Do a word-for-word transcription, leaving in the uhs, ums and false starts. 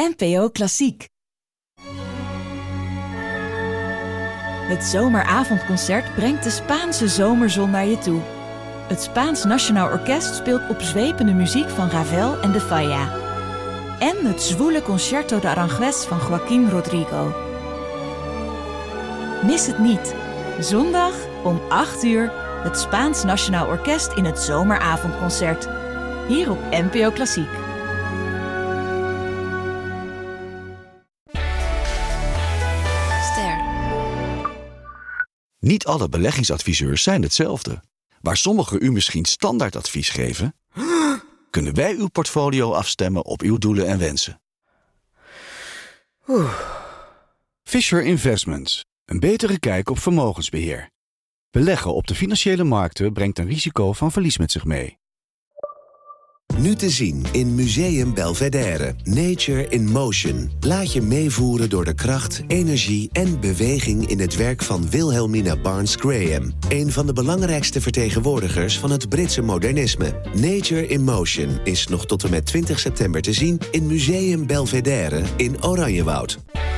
N P O Klassiek. Het Zomeravondconcert brengt de Spaanse zomerzon naar je toe. Het Spaans Nationaal Orkest speelt opzwepende muziek van Ravel en de Falla. En het zwoele Concerto de Aranjuez van Joaquín Rodrigo. Mis het niet. Zondag om acht uur het Spaans Nationaal Orkest in het Zomeravondconcert. Hier op N P O Klassiek. Ster. Niet alle beleggingsadviseurs zijn hetzelfde. Waar sommigen u misschien standaardadvies geven, kunnen wij uw portfolio afstemmen op uw doelen en wensen. Oeh. Fisher Investments. Een betere kijk op vermogensbeheer. Beleggen op de financiële markten brengt een risico van verlies met zich mee. Nu te zien in Museum Belvedere. Nature in Motion. Laat je meevoeren door de kracht, energie en beweging in het werk van Wilhelmina Barnes Graham. Een van de belangrijkste vertegenwoordigers van het Britse modernisme. Nature in Motion is nog tot en met twintig september te zien in Museum Belvedere in Oranjewoud.